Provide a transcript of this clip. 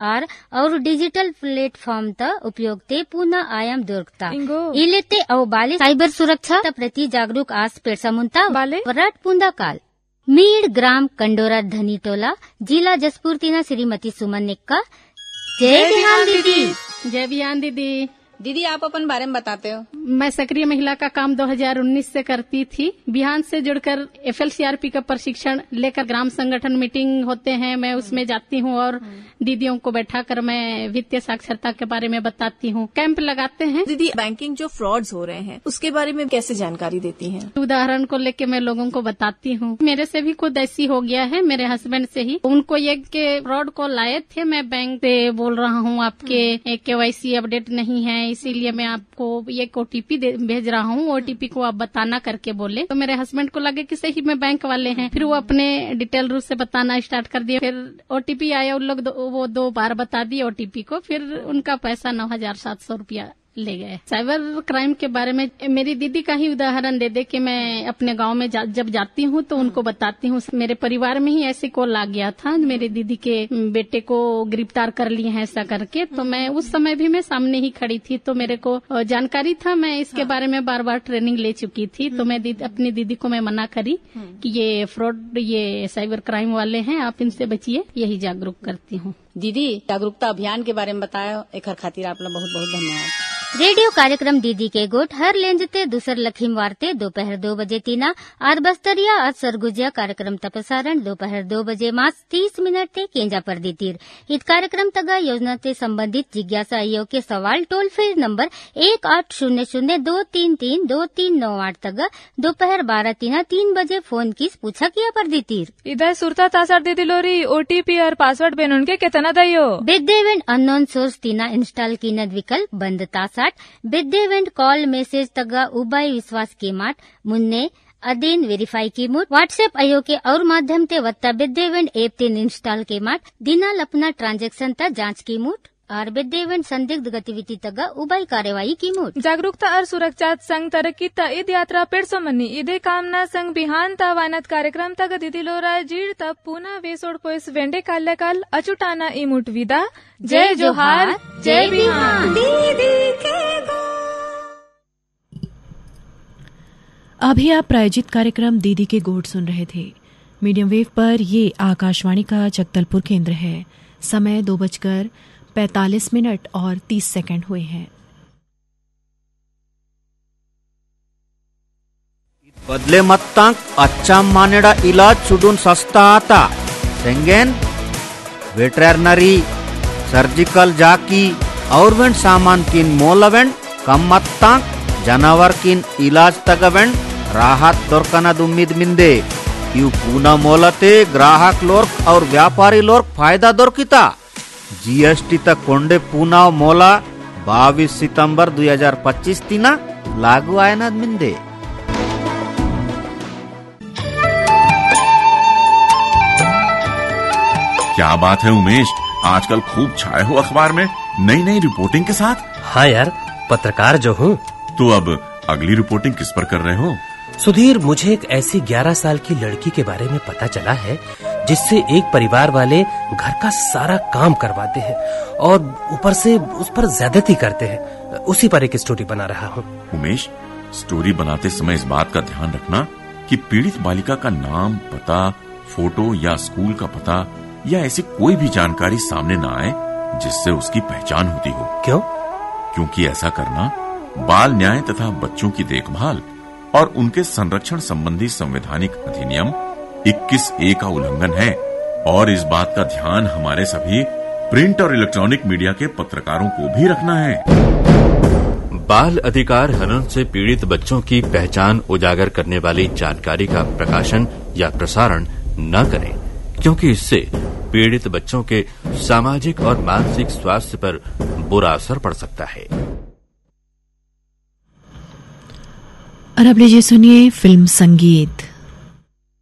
और digital platform त उपयोग ते पुनः आयाम दुर्गता इलेते अव बाले साइबर सुरक्षा प्रति जागरूक आज पेड़सामुंता वराट पुंदा काल मीड ग्राम कंडोरा धनी टोला जिला जसपुर तीना श्रीमती सुमन निक्का। जय बिहान दीदी। जय बिहान दीदी। दीदी आप अपन बारे में बताते हो। मैं सक्रिय महिला का काम 2019 से करती थी। बिहान से जुड़कर FLCRP का प्रशिक्षण लेकर ग्राम संगठन मीटिंग होते हैं, मैं उसमें जाती हूँ और दीदियों को बैठाकर मैं वित्तीय साक्षरता के बारे में बताती हूँ। कैंप लगाते हैं। दीदी बैंकिंग जो फ्रॉड्स हो रहे हैं उसके बारे में कैसे जानकारी देती हैं? उदाहरण को लेके मैं लोगों को बताती हूँ। मेरे से भी खुद ऐसी हो गया है, मेरे हस्बैंड से ही। उनको ये के फ्रॉड कॉल आए थे, मैं बैंक से बोल रहा हूँ आपके KYC अपडेट नहीं है, इसीलिए मैं आपको ये OTP भेज रहा हूँ, OTP को आप बताना करके बोले। तो मेरे हस्बैंड को लगे कि सही में बैंक वाले हैं, फिर वो अपने डिटेल रूप से बताना स्टार्ट कर दिया। फिर OTP आया, उन लोग वो 2 बार बता दिए OTP को, फिर उनका पैसा 9,700 रुपया ले गए। साइबर क्राइम के बारे में मेरी दीदी का ही उदाहरण दे कि मैं अपने गांव में जब जाती हूँ तो उनको बताती हूँ। मेरे परिवार में ही ऐसे कॉल आ गया था, मेरे दीदी के बेटे को गिरफ्तार कर लिए हैं ऐसा करके। तो मैं उस समय भी मैं सामने ही खड़ी थी, तो मेरे को जानकारी था, मैं इसके बारे में बार बार ट्रेनिंग ले चुकी थी। तो मैं अपनी दीदी को मैं मना करी कि ये फ्रॉड, ये साइबर क्राइम वाले हैं, आप इनसे बचिए, यही जागरूक करती हूँ। दीदी जागरूकता अभियान के बारे में बताया, एक खातिर आप बहुत बहुत धन्यवाद। रेडियो कार्यक्रम दीदी के गोट हर लेंजते दूसर लखीमवारते दोपहर 2 बजे तीना और बस्तरिया आज सरगुजिया कार्यक्रम प्रसारण दोपहर 2 बजे मास 30 मिनट ते केंजा पर दीतीर। इत कार्यक्रम तगा योजना से संबंधित जिज्ञासा आयोग के सवाल टोल फ्री नंबर 1800-233-2398 तगा दोपहर 12:03 बजे फोन किस पूछा किया पर दीतीर। इधर सुरता तासर दीदी लोरी OTP और पासवर्ड बेन उनके कितना दयो बेदेवेंट अननोन सोर्स तीना इंस्टॉल कीनद विकल्प बंद तासा बेदेवेंट कॉल मैसेज तगा उबाई विश्वास की माट मुन्ने अधीन वेरीफाई की मुट व्हाट्सएप आयो के और माध्यम ते वत्ता बेदेवेंट ऐप तीन इंस्टॉल के माट दिनाल अपना ट्रांजेक्शन ता जांच की मुट और बेदेवेंट संदिग्ध गतिविधि तगा उबाई कार्यवाही की मुट। जागरूकता और सुरक्षा संग तरक्की ता ईद यात्रा पेड़सो मनी ईदे कामना संग बिहान ता वानत कार्यक्रम तक दीदी लोरा जीड़ तब पुनः वेसोड़ पोइस वेंडे काल अचुटाना इमुट विदा। जय जोहार, जय बिहान। दीदी के अभी आप प्रायोजित कार्यक्रम दीदी के गोट सुन रहे थे। मीडियम वेव पर ये आकाशवाणी का जगदलपुर केंद्र है। समय 2:45 और 30 सेकंड हुए हैं। बदले मत्तांक अच्छा मानेड़ा इलाज चुडून सस्ता आता सेंगेन वेटरनरी सर्जिकल जाकी और वेंट सामान किन मोलवेंट कम मत्तांक जानवर किन इलाज तगवेंट राहत दोरकना दुम्मीद मिंदे यू पूना मोलते ग्राहक लोर्क और व्यापारी लोर्क फायदा दोरकिता GST तक कोंडे पूना मोला 22 सितंबर 2025 तीना लागू आयना मिंदे। क्या बात है उमेश, आजकल खूब छाए हो अखबार में नई नई रिपोर्टिंग के साथ। हाँ यार, पत्रकार जो हूँ। तो अब अगली रिपोर्टिंग किस पर कर रहे हो? सुधीर, मुझे एक ऐसी 11 साल की लड़की के बारे में पता चला है जिससे एक परिवार वाले घर का सारा काम करवाते हैं और ऊपर से उस पर ज्यादती करते हैं। उसी पर एक स्टोरी बना रहा हूँ। उमेश, स्टोरी बनाते समय इस बात का ध्यान रखना कि पीड़ित बालिका का नाम, पता, फोटो या स्कूल का पता या ऐसी कोई भी जानकारी सामने न आए जिससे उसकी पहचान होती हो। क्यों? क्योंकि ऐसा करना बाल न्याय तथा बच्चों की देखभाल और उनके संरक्षण संबंधी संवैधानिक अधिनियम 21A का उल्लंघन है और इस बात का ध्यान हमारे सभी प्रिंट और इलेक्ट्रॉनिक मीडिया के पत्रकारों को भी रखना है। बाल अधिकार हनन से पीड़ित बच्चों की पहचान उजागर करने वाली जानकारी का प्रकाशन या प्रसारण न करें, क्योंकि इससे पीड़ित बच्चों के सामाजिक और मानसिक स्वास्थ्य पर बुरा असर पड़ सकता है। और अब लीजिए सुनिए फिल्म संगीत।